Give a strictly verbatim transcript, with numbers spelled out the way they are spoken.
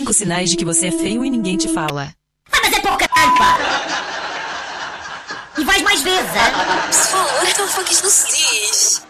Cinco sinais de que você é feio e ninguém te fala. Ah, mas é para o caralho, pá! E vais mais vezes, hein? Pessoal, what the fuck is this?